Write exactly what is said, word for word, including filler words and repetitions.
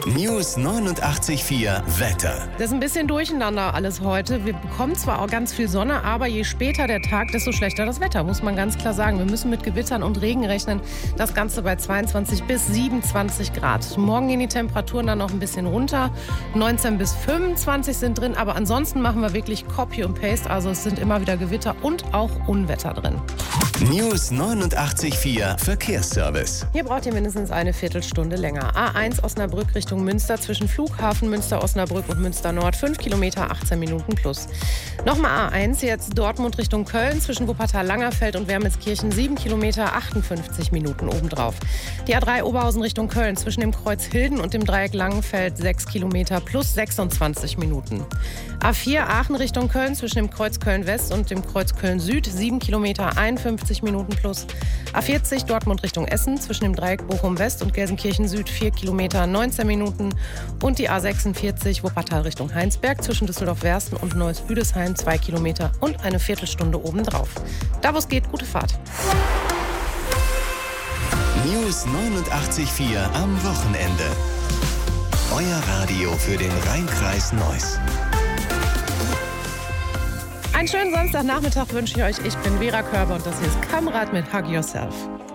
News neunundachtzig Komma vier Wetter. Das ist ein bisschen durcheinander alles heute. Wir bekommen zwar auch ganz viel Sonne, aber je später der Tag, desto schlechter das Wetter, muss man ganz klar sagen. Wir müssen mit Gewittern und Regen rechnen. Das Ganze bei zweiundzwanzig bis siebenundzwanzig Grad. Morgen gehen die Temperaturen dann noch ein bisschen runter. neunzehn bis fünfundzwanzig sind drin, aber ansonsten machen wir wirklich Copy und Paste. Also es sind immer wieder Gewitter und auch Unwetter drin. News neunundachtzig Komma vier Verkehrsservice. Hier braucht ihr mindestens eine Viertelstunde länger. A eins Osnabrück Richtung Münster zwischen Flughafen Münster-Osnabrück und Münster Nord. fünf Kilometer, achtzehn Minuten plus. Nochmal A eins, jetzt Dortmund Richtung Köln zwischen Wuppertal-Langerfeld und Wermelskirchen. sieben Kilometer, achtundfünfzig Minuten obendrauf. Die A drei Oberhausen Richtung Köln zwischen dem Kreuz Hilden und dem Dreieck Langenfeld. sechs Kilometer plus sechsundzwanzig Minuten. A vier Aachen Richtung Köln zwischen dem Kreuz Köln-West und dem Kreuz Köln-Süd. sieben Kilometer, einundfünfzig Minuten plus. A vierzig Dortmund Richtung Essen zwischen dem Dreieck Bochum-West und Gelsenkirchen-Süd. vier Kilometer, neunzehn Minuten. Und die A sechsundvierzig Wuppertal Richtung Heinsberg zwischen Düsseldorf-Wersten und Neuss-Büdesheim. zwei Kilometer und eine Viertelstunde obendrauf. Da, wo es geht, gute Fahrt. News neunundachtzig Komma vier am Wochenende. Euer Radio für den Rheinkreis Neuss. Einen schönen Samstagnachmittag wünsche ich euch. Ich bin Vera Körber und das hier ist Kamerad mit Hug Yourself.